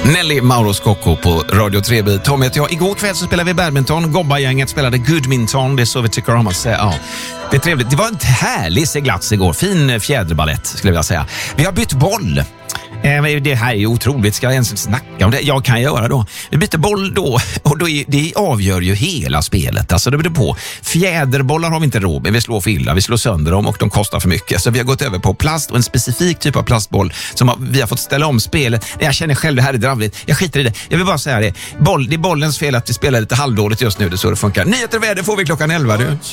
Nelly Mauro Scocco på Radio 3. Tom heter jag. Igår kväll så spelade vi badminton. Gobba-gänget spelade goodminton. Det är så vi tycker om att säga. Ja, det är trevligt. Det var en härlig seglats igår. Fin fjäderballett skulle jag vilja säga. Vi har bytt boll. Det här är otroligt. Ska jag ens snacka om det? Jag kan göra då. Vi byter boll då. Och det avgör ju hela spelet. Alltså det blir på. Fjäderbollar har vi inte råd med. Vi slår för illa. Vi slår sönder dem och de kostar för mycket. Så vi har gått över på plast och en specifik typ av plastboll som vi har fått ställa om spelet. Jag känner själv det här är dravligt. Jag skiter i det. Jag vill bara säga det. Det är bollens fel att vi spelar lite halvdåligt just nu. Det är så det funkar. Nyheter och väder får vi klockan 11. Du.